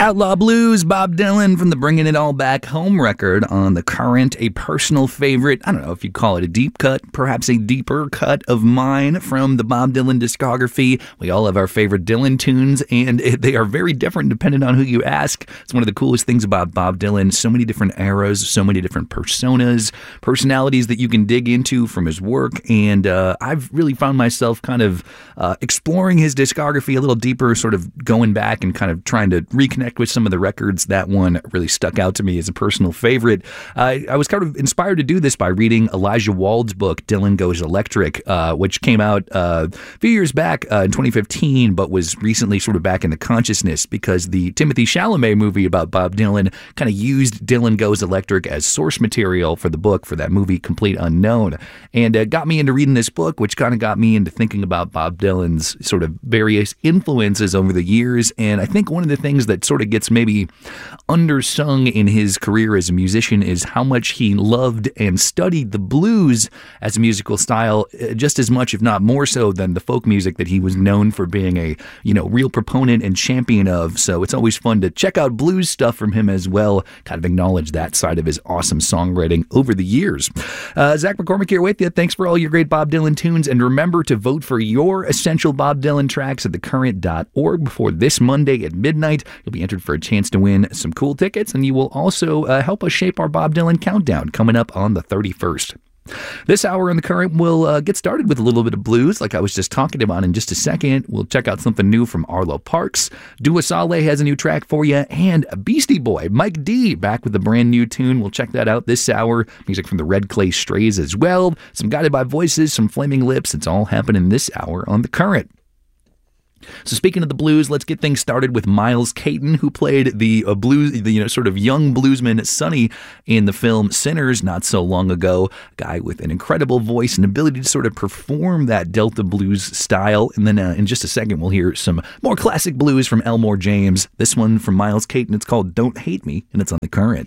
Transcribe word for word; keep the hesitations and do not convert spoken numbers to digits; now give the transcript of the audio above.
Outlaw Blues, Bob Dylan from the Bringing It All Back Home record on The Current, a personal favorite. I don't know if you'd call it a deep cut, perhaps a deeper cut of mine from the Bob Dylan discography. We all have our favorite Dylan tunes, and they are very different depending on who you ask. It's one of the coolest things about Bob Dylan. So many different eras, so many different personas, personalities that you can dig into from his work, and uh, I've really found myself kind of uh, exploring his discography a little deeper, sort of going back and kind of trying to reconnect with some of the records. That one really stuck out to me as a personal favorite. Uh, I was kind of inspired to do this by reading Elijah Wald's book, Dylan Goes Electric, uh, which came out uh, a few years back uh, in twenty fifteen, but was recently sort of back in the consciousness because the Timothée Chalamet movie about Bob Dylan kind of used Dylan Goes Electric as source material for the book for that movie, Complete Unknown, and uh, got me into reading this book, which kind of got me into thinking about Bob Dylan's sort of various influences over the years. And I think one of the things that sort of gets maybe undersung in his career as a musician is how much he loved and studied the blues as a musical style just as much, if not more so, than the folk music that he was known for being a, you know, real proponent and champion of. So it's always fun to check out blues stuff from him as well, kind of acknowledge that side of his awesome songwriting over the years. Uh, Zach McCormick here with you. Thanks for all your great Bob Dylan tunes, and remember to vote for your essential Bob Dylan tracks at the current dot org before this Monday at midnight. You'll be entered for a chance to win some cool tickets, and you will also uh, help us shape our Bob Dylan countdown coming up on the thirty-first. This hour in the Current, we'll uh, get started with a little bit of blues, like I was just talking about in just a second. We'll check out something new from Arlo Parks. Dua Saleh has a new track for you, and Beastie Boy, Mike D, back with a brand new tune. We'll check that out this hour. Music from the Red Clay Strays as well. Some Guided by Voices, some Flaming Lips. It's all happening this hour on the Current. So speaking of the blues, let's get things started with Miles Caton, who played the uh, blues, the you know sort of young bluesman Sonny in the film Sinners not so long ago. A guy with an incredible voice and ability to sort of perform that Delta blues style. And then uh, in just a second, we'll hear some more classic blues from Elmore James. This one from Miles Caton, it's called Don't Hate Me, and it's on the Current.